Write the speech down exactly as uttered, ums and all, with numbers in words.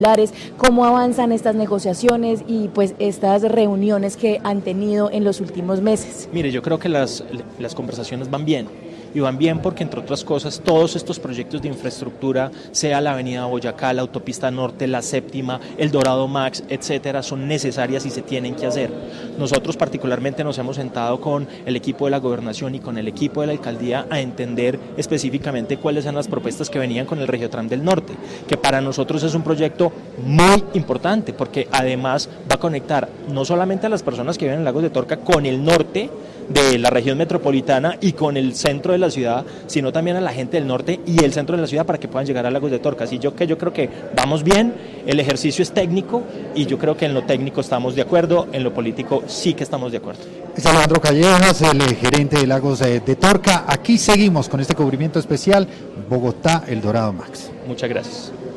¿Cómo avanzan estas negociaciones y pues estas reuniones que han tenido en los últimos meses? Mire, yo creo que las, las conversaciones van bien. Y van bien porque, entre otras cosas, todos estos proyectos de infraestructura, sea la avenida Boyacá, la autopista norte, la séptima, el Dorado Max, etcétera, son necesarias y se tienen que hacer. Nosotros particularmente nos hemos sentado con el equipo de la gobernación y con el equipo de la alcaldía a entender específicamente cuáles son las propuestas que venían con el Regiotram del Norte, que para nosotros es un proyecto muy importante porque además va a conectar no solamente a las personas que viven en Lagos de Torca con el norte de la región metropolitana y con el centro de la ciudad, sino también a la gente del norte y el centro de la ciudad para que puedan llegar a Lagos de Torca. Así yo que yo creo que vamos bien, el ejercicio es técnico y yo creo que en lo técnico estamos de acuerdo, en lo político sí que estamos de acuerdo. Es Alejandro Callejas, el gerente de Lagos de Torca. Aquí seguimos con este cubrimiento especial Bogotá, el Dorado Max. Muchas gracias.